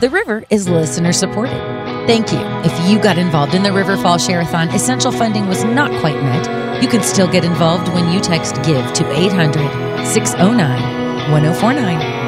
The river is listener supported. Thank you. If you got involved in the River Falls Share-a-thon, essential funding was not quite met. You can still get involved when you text GIVE to 800-609-1049.